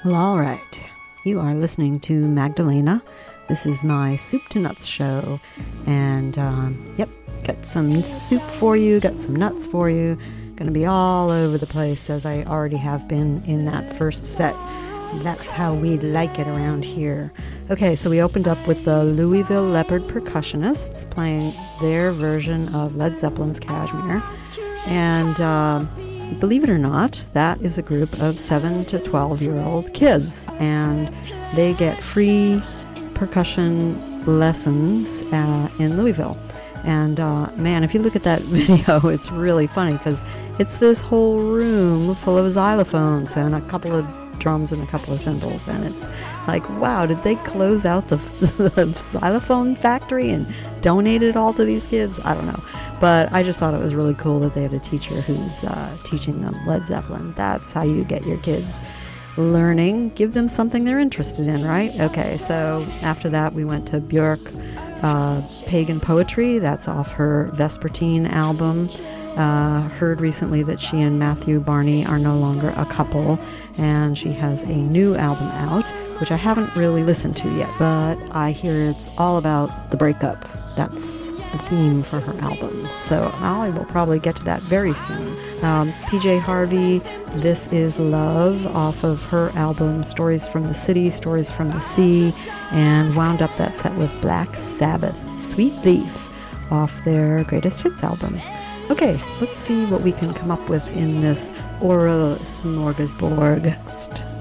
Well, all right. You are listening to Magdalena. This is my Soup to Nuts show. And, got some soup for you, got some nuts for you. Going to be all over the place, as I already have been in that first set. That's how we like it around here. Okay, so we opened up with the Louisville Leopard Percussionists playing their version of Led Zeppelin's Kashmir. And believe it or not, that is a group of 7 to 12-year-old kids. And they get free percussion lessons in Louisville. And man, if you look at that video, it's really funny because it's this whole room full of xylophones and a couple of drums and a couple of cymbals, and it's like, wow, did they close out the xylophone factory and donate it all to these kids? I don't know, but I just thought it was really cool that they had a teacher who's teaching them Led Zeppelin. That's how you get your kids learning. Give them something they're interested in, right? Okay, so after that we went to Björk, Pagan Poetry. That's off her Vespertine album. Heard recently that she and Matthew Barney are no longer a couple, and she has a new album out, which I haven't really listened to yet, but I hear it's all about the breakup. That's the theme for her album, so I will probably get to that very soon. PJ Harvey, This Is Love, off of her album Stories from the City, Stories from the Sea, and wound up that set with Black Sabbath, Sweet Leaf, off their Greatest Hits album. Okay, let's see what we can come up with in this oral smorgasbord.